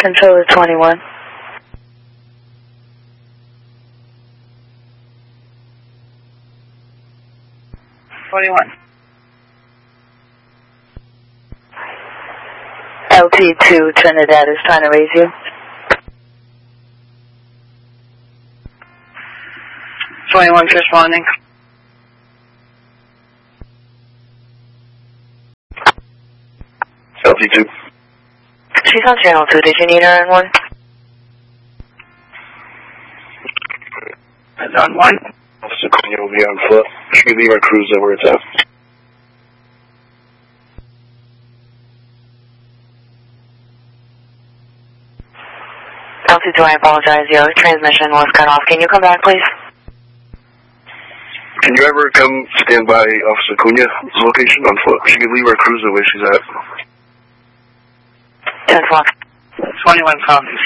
Controller 21. 21. LT2 Trinidad is trying to raise you. 21 responding. LT2. She's on channel 2. Did you need her in one? That's on 1. Officer Cunha will be on foot. She can leave our cruiser where it's at. LT2, I apologize. Your transmission was cut off. Can you come back, please? Can you ever come stand by Officer Cunha's location on foot? She can leave our cruiser where she's at. 10 o'clock. 21 copies.